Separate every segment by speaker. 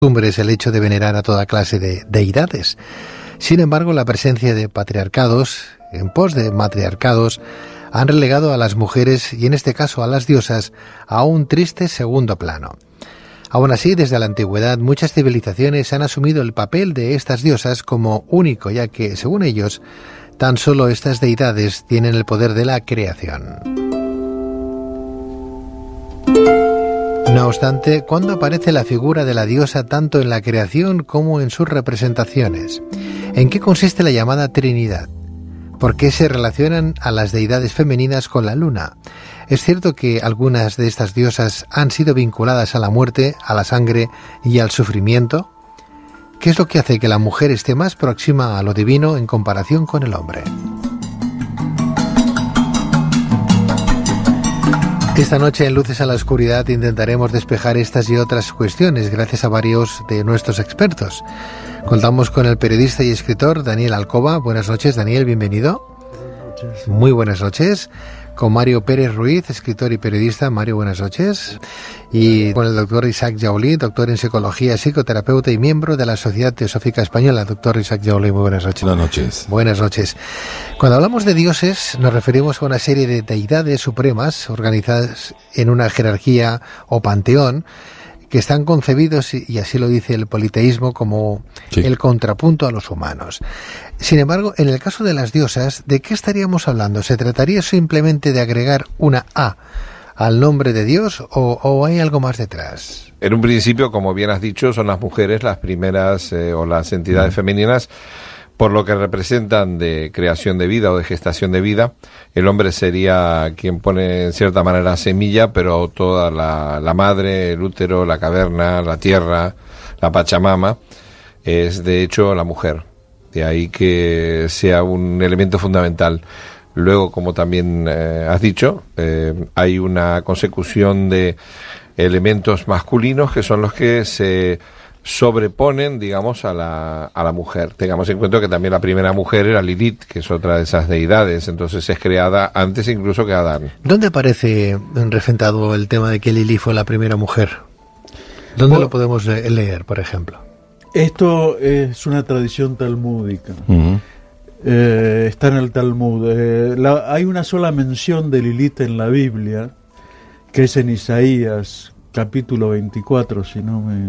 Speaker 1: costumbres el hecho de venerar a toda clase de deidades. Sin embargo, la presencia de patriarcados, en pos de matriarcados, han relegado a las mujeres, y en este caso a las diosas, a un triste segundo plano. Aún así, desde la antigüedad, muchas civilizaciones han asumido el papel de estas diosas como único, ya que, según ellos, tan solo estas deidades tienen el poder de la creación. No obstante, ¿cuándo aparece la figura de la diosa tanto en la creación como en sus representaciones? ¿En qué consiste la llamada Trinidad? ¿Por qué se relacionan a las deidades femeninas con la luna? ¿Es cierto que algunas de estas diosas han sido vinculadas a la muerte, a la sangre y al sufrimiento? ¿Qué es lo que hace que la mujer esté más próxima a lo divino en comparación con el hombre? Esta noche en Luces a la Oscuridad intentaremos despejar estas y otras cuestiones gracias a varios de nuestros expertos. Contamos con el periodista y escritor Daniel Alcoba. Buenas noches, Daniel, bienvenido.
Speaker 2: Buenas noches.
Speaker 1: Muy buenas noches. Con Mario Pérez Ruiz, escritor y periodista. Mario, buenas noches. Y con el doctor Isaac Jaulí, doctor en psicología, psicoterapeuta y miembro de la Sociedad Teosófica Española. Doctor Isaac Jaulí, muy buenas noches.
Speaker 3: Buenas noches.
Speaker 1: Buenas noches. Cuando hablamos de dioses, nos referimos a una serie de deidades supremas organizadas en una jerarquía o panteón, que están concebidos, y así lo dice el politeísmo, como el contrapunto a los humanos. Sin embargo, en el caso de las diosas, ¿de qué estaríamos hablando? ¿Se trataría simplemente de agregar una A al nombre de Dios o hay algo más detrás?
Speaker 3: En un principio, como bien has dicho, son las mujeres las primeras o las entidades femeninas, por lo que representan de creación de vida o de gestación de vida. El hombre sería quien pone en cierta manera semilla, pero toda la madre, el útero, la caverna, la tierra, la Pachamama, es de hecho la mujer. De ahí que sea un elemento fundamental. Luego, como también has dicho, hay una consecución de elementos masculinos que son los que se sobreponen, digamos, a la mujer. Tengamos en cuenta que también la primera mujer era Lilith, que es otra de esas deidades, entonces es creada antes incluso que Adán.
Speaker 1: ¿Dónde aparece reflejado el tema de que Lilith fue la primera mujer? ¿Dónde lo podemos leer, por ejemplo?
Speaker 2: Esto es una tradición talmúdica. Está en el Talmud. Hay una sola mención de Lilith en la Biblia, que es en Isaías, capítulo 24, si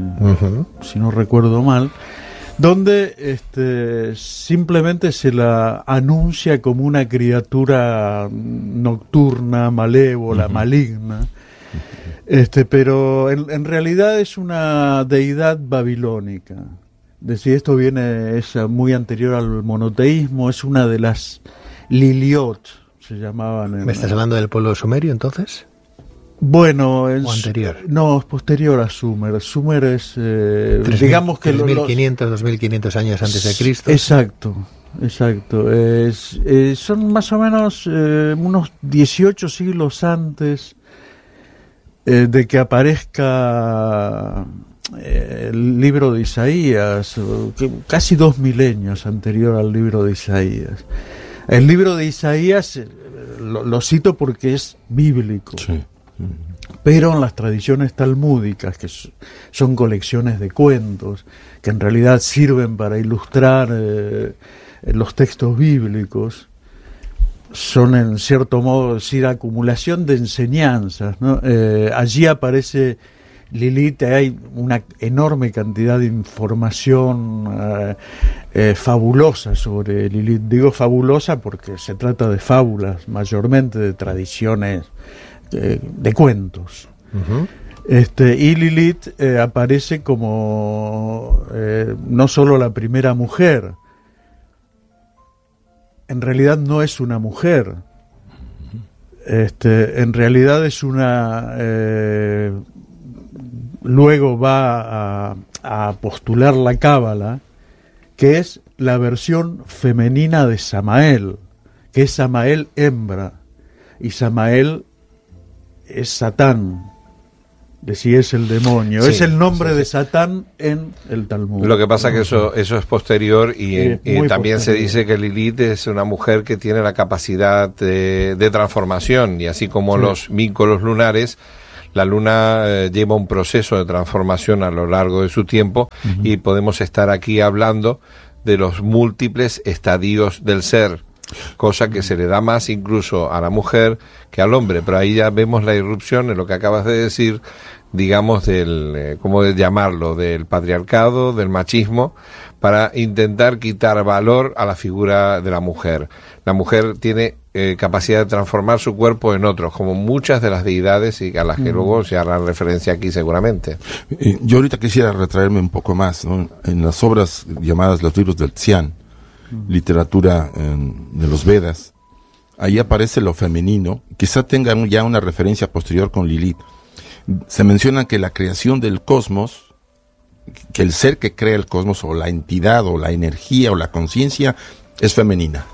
Speaker 2: no recuerdo mal, donde simplemente se la anuncia como una criatura nocturna, malévola, maligna, pero en realidad es una deidad babilónica. Es decir, esto es muy anterior al monoteísmo, es una de las Liliot, se llamaban.
Speaker 1: ¿Me estás hablando del pueblo sumerio, entonces?
Speaker 2: Bueno,
Speaker 1: ¿O anterior?
Speaker 2: No, es posterior a Sumer. Sumer es, digamos que
Speaker 1: 2.500 años antes de Cristo.
Speaker 2: Exacto. Son más o menos unos 18 siglos antes de que aparezca el libro de Isaías, casi 2 milenios anterior al libro de Isaías. El libro de Isaías lo cito porque es bíblico. Sí. Pero en las tradiciones talmúdicas, que son colecciones de cuentos, que en realidad sirven para ilustrar los textos bíblicos, son en cierto modo decir acumulación de enseñanzas, ¿no? Allí aparece Lilith, hay una enorme cantidad de información fabulosa sobre Lilith. Digo fabulosa porque se trata de fábulas, mayormente de tradiciones de cuentos. Y Lilith aparece como no solo la primera mujer, en realidad no es una mujer, en realidad es una luego va a postular la Cábala, que es la versión femenina de Samael, que es Samael hembra, y Samael es Satán, decir, es el demonio, es el nombre de Satán en el Talmud.
Speaker 3: Lo que pasa que eso es posterior y también posterior. Se dice que Lilith es una mujer que tiene la capacidad de transformación, y así como los vínculos lunares, La luna lleva un proceso de transformación a lo largo de su tiempo y podemos estar aquí hablando de los múltiples estadios del ser, cosa que se le da más incluso a la mujer que al hombre, pero ahí ya vemos la irrupción en lo que acabas de decir, digamos, del, ¿cómo llamarlo?, del patriarcado, del machismo, para intentar quitar valor a la figura de la mujer. La mujer tiene capacidad de transformar su cuerpo en otros, como muchas de las deidades y a las que luego se hará referencia aquí seguramente.
Speaker 4: Yo ahorita quisiera retraerme un poco más, ¿no? En las obras llamadas los libros del Xian, literatura de los Vedas, ahí aparece lo femenino, quizá tenga ya una referencia posterior con Lilith. Se menciona que la creación del cosmos, que el ser que crea el cosmos, o la entidad, o la energía, o la conciencia, es femenina.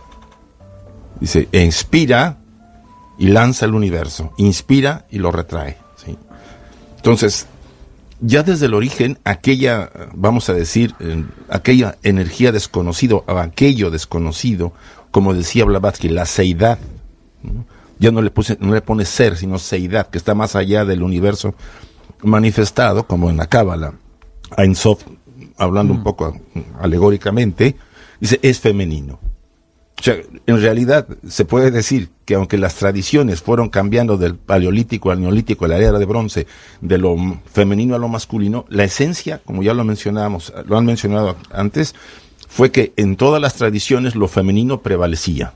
Speaker 4: Dice, inspira y lanza el universo, inspira y lo retrae, ¿sí? Entonces, ya desde el origen, aquella, vamos a decir, aquella energía desconocida, o aquello desconocido, como decía Blavatsky, la seidad, ¿no? Ya no le pone ser, sino seidad, que está más allá del universo manifestado, como en la Cábala. Ein Sof, hablando un poco alegóricamente, dice, es femenino. O sea, en realidad se puede decir que aunque las tradiciones fueron cambiando del paleolítico al neolítico, a la era de bronce, de lo femenino a lo masculino, la esencia, como ya lo mencionamos, lo han mencionado antes, fue que en todas las tradiciones lo femenino prevalecía.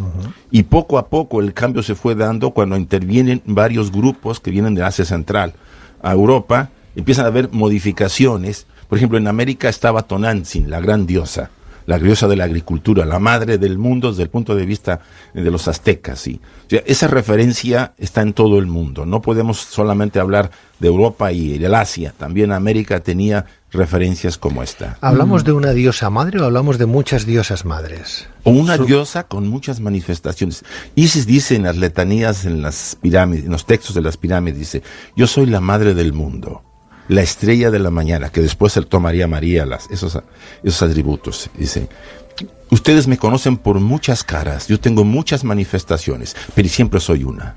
Speaker 4: Y poco a poco el cambio se fue dando cuando intervienen varios grupos que vienen de Asia Central a Europa, empiezan a haber modificaciones. Por ejemplo, en América estaba Tonantzin, la gran diosa, la diosa de la agricultura, la madre del mundo desde el punto de vista de los aztecas, ¿sí? O sea, esa referencia está en todo el mundo. No podemos solamente hablar de Europa y del Asia. También América tenía referencias como esta.
Speaker 1: ¿Hablamos de una diosa madre o hablamos de muchas diosas madres?
Speaker 4: O una diosa con muchas manifestaciones. Isis dice en las letanías, en las pirámides, en los textos de las pirámides, dice, yo soy la madre del mundo, la estrella de la mañana, que después se tomaría María esos atributos. Dice, ustedes me conocen por muchas caras, yo tengo muchas manifestaciones, pero siempre soy una.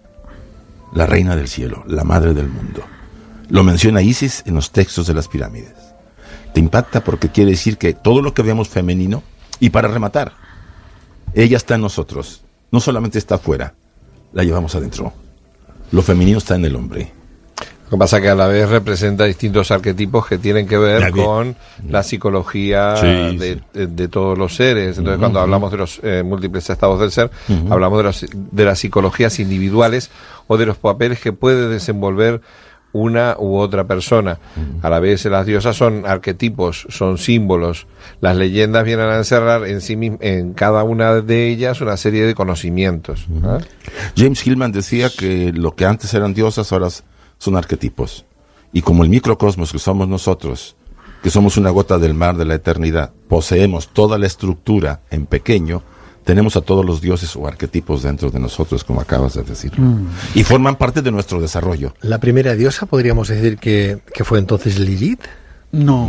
Speaker 4: La reina del cielo, la madre del mundo. Lo menciona Isis en los textos de las pirámides. Te impacta porque quiere decir que todo lo que vemos femenino, y para rematar, ella está en nosotros, no solamente está afuera, la llevamos adentro. Lo femenino está en el hombre.
Speaker 3: Lo que pasa es que a la vez representa distintos arquetipos que tienen que ver con la psicología de todos los seres. Entonces, cuando hablamos de los múltiples estados del ser, hablamos de las psicologías individuales o de los papeles que puede desenvolver una u otra persona. A la vez las diosas son arquetipos, son símbolos. Las leyendas vienen a encerrar en sí en cada una de ellas una serie de conocimientos.
Speaker 4: James Hillman decía que lo que antes eran diosas ahora son arquetipos. Y como el microcosmos que somos nosotros, que somos una gota del mar de la eternidad, poseemos toda la estructura en pequeño, tenemos a todos los dioses o arquetipos dentro de nosotros, como acabas de decir. Y forman parte de nuestro desarrollo.
Speaker 1: ¿La primera diosa podríamos decir que fue entonces Lilith?
Speaker 2: No.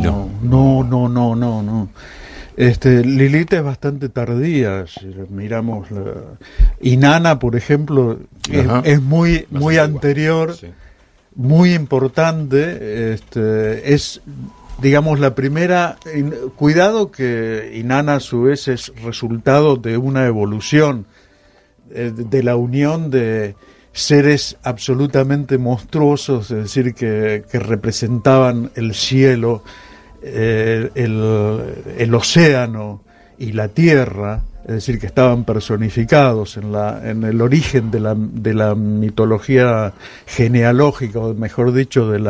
Speaker 2: Lilith es bastante tardía. Si miramos Inanna, por ejemplo, es muy anterior, sí. Muy importante. Es, digamos, la primera. Cuidado que Inanna a su vez es resultado de una evolución, de la unión de seres absolutamente monstruosos, es decir, que representaban el cielo, el océano y la tierra, es decir, que estaban personificados en el origen de la mitología genealógica, o mejor dicho, de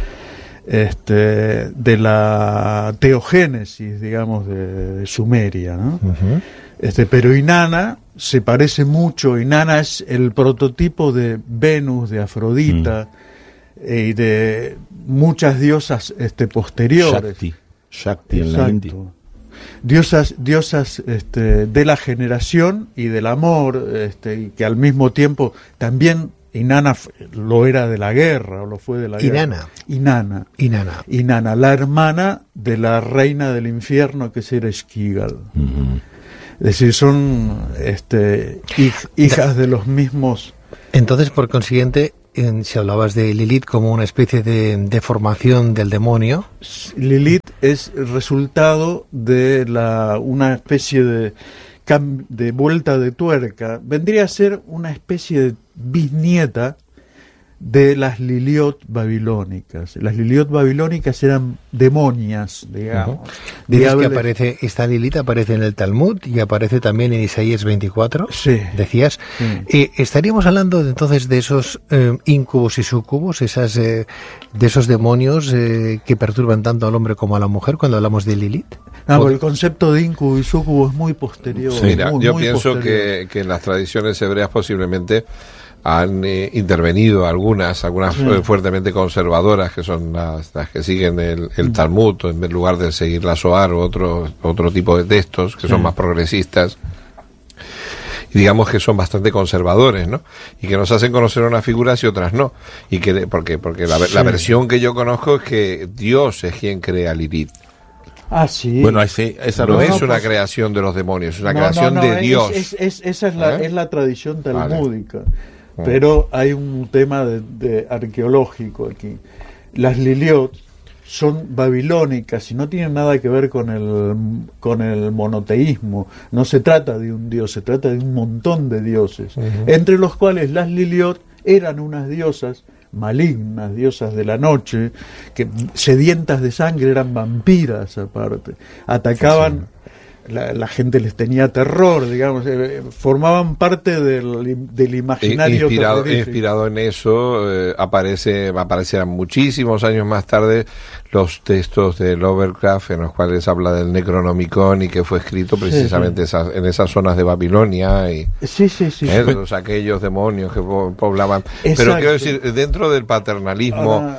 Speaker 2: la teogénesis, digamos, de Sumeria, ¿no? Pero Inanna se parece mucho. Inanna es el prototipo de Venus, de Afrodita, y de muchas diosas posteriores.
Speaker 4: Shakti en la India.
Speaker 2: Diosas de la generación y del amor, y que al mismo tiempo también Inanna lo era de la guerra, o lo fue de la guerra. Inanna, la hermana de la reina del infierno, que era Esquigal. Es decir, son hijas de los mismos.
Speaker 1: Entonces, por consiguiente, si hablabas de Lilith como una especie de deformación del demonio.
Speaker 2: Lilith es el resultado de una especie de vuelta de tuerca. Vendría a ser una especie de bisnieta de las Liliot babilónicas. Las Liliot babilónicas eran demonias, digamos.
Speaker 1: Dices que aparece, esta Lilith aparece en el Talmud y aparece también en Isaías 24,
Speaker 2: sí,
Speaker 1: decías. Sí. ¿Estaríamos hablando entonces de esos íncubos y súcubos, de esos demonios que perturban tanto al hombre como a la mujer cuando hablamos de Lilith?
Speaker 2: No, el concepto de incubo y súcubo es muy posterior.
Speaker 3: Sí, mira, yo pienso que en las tradiciones hebreas posiblemente han intervenido algunas fuertemente conservadoras, que son las que siguen el Talmud, en lugar de seguir la Zohar o otro tipo de textos que son más progresistas, y digamos que son bastante conservadores, ¿no? Y que nos hacen conocer unas figuras y otras no, y que porque la versión que yo conozco es que Dios es quien crea a Lilith.
Speaker 2: Ah, sí.
Speaker 4: Bueno, esa
Speaker 3: no es una creación de los demonios, es una creación de Dios.
Speaker 2: Esa es la tradición talmúdica. Vale. Pero hay un tema de arqueológico aquí. Las Liliot son babilónicas y no tienen nada que ver con el monoteísmo. No se trata de un dios, se trata de un montón de dioses, entre los cuales las Liliot eran unas diosas malignas, diosas de la noche, que sedientas de sangre, eran vampiras aparte, atacaban. La gente les tenía terror, digamos, formaban parte del imaginario
Speaker 3: inspirado en eso. Aparecerán muchísimos años más tarde los textos de Lovecraft en los cuales habla del Necronomicon y que fue escrito precisamente en esas zonas de Babilonia y aquellos demonios que poblaban. Exacto. Pero quiero decir, dentro del paternalismo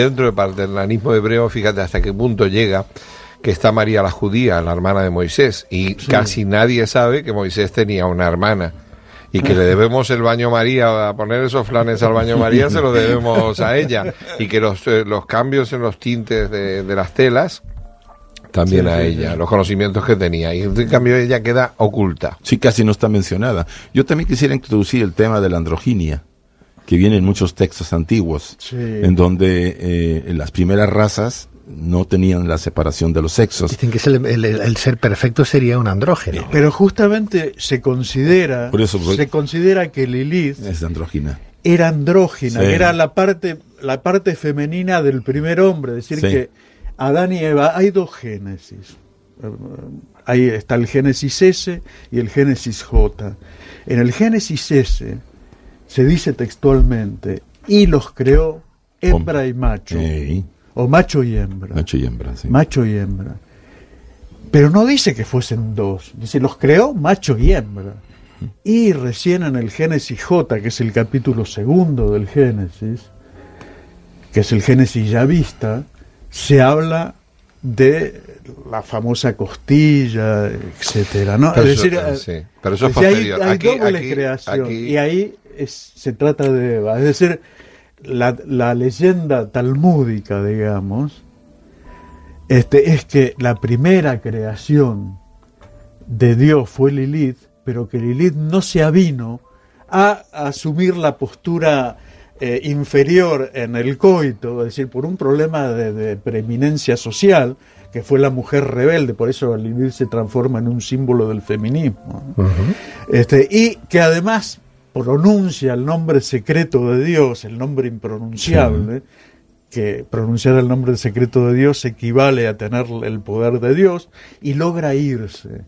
Speaker 3: hebreo, fíjate hasta qué punto llega que está María la judía, la hermana de Moisés, y casi nadie sabe que Moisés tenía una hermana, y que le debemos el baño María, a poner esos flanes al baño María se lo debemos a ella, y que los cambios en los tintes de las telas también a ella, los conocimientos que tenía, y en cambio ella queda oculta.
Speaker 4: Sí, casi no está mencionada. Yo también quisiera introducir el tema de la androginia, que viene en muchos textos antiguos, en donde las primeras razas no tenían la separación de los sexos.
Speaker 1: Dicen que el ser perfecto sería un andrógeno.
Speaker 2: Pero justamente se considera que Lilith
Speaker 4: es andrógina.
Speaker 2: Era andrógina, era la parte femenina del primer hombre, es decir que Adán y Eva, hay dos génesis. Ahí está el Génesis S y el Génesis J. En el Génesis S se dice textualmente: y los creó hembra y macho. O macho y hembra.
Speaker 4: Macho y hembra, sí.
Speaker 2: Macho y hembra. Pero no dice que fuesen dos. Dice, los creó macho y hembra. Y recién en el Génesis J, que es el capítulo 2 del Génesis, que es el Génesis ya vista, se habla de la famosa costilla, etcétera, ¿no?
Speaker 3: Pero
Speaker 2: es decir,
Speaker 3: pero eso es posterior.
Speaker 2: Hay doble creación. Y ahí se trata de Eva. Es decir, la leyenda talmúdica, digamos, es que la primera creación de Dios fue Lilith, pero que Lilith no se avino a asumir la postura inferior en el coito, es decir, por un problema de preeminencia social, que fue la mujer rebelde, por eso Lilith se transforma en un símbolo del feminismo, ¿no? Y que además pronuncia el nombre secreto de Dios, el nombre impronunciable, que pronunciar el nombre secreto de Dios equivale a tener el poder de Dios, y logra irse,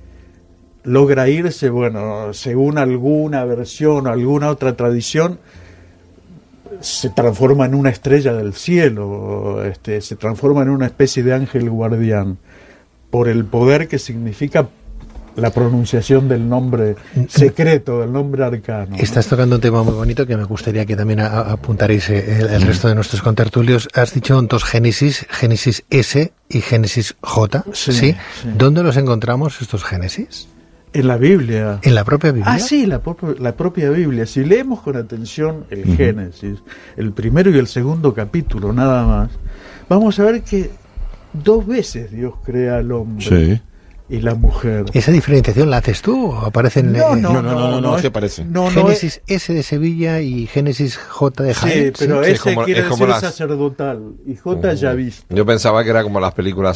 Speaker 2: bueno, según alguna versión o alguna otra tradición, se transforma en una estrella del cielo, se transforma en una especie de ángel guardián, por el poder que significa la pronunciación del nombre secreto, del nombre arcano.
Speaker 1: Estás tocando un tema muy bonito que me gustaría que también apuntaréis el resto de nuestros contertulios. Has dicho dos Génesis, Génesis S y Génesis J. ¿Sí? ¿Dónde los encontramos estos Génesis?
Speaker 2: En la Biblia.
Speaker 1: ¿En la propia Biblia?
Speaker 2: Ah, sí, la propia Biblia. Si leemos con atención el Génesis, el primero y el segundo capítulo nada más, vamos a ver que 2 veces Dios crea al hombre.
Speaker 4: Sí.
Speaker 2: y la mujer.
Speaker 1: ¿Esa diferenciación la haces tú o aparece en
Speaker 4: No, se parece.
Speaker 1: Génesis S de Sevilla y Génesis J de Jaén?
Speaker 2: Sí, pero
Speaker 3: Sí,
Speaker 2: S quiere
Speaker 3: es como
Speaker 2: decir
Speaker 3: las-
Speaker 2: sacerdotal y J ya visto.
Speaker 3: Yo pensaba que era como las películas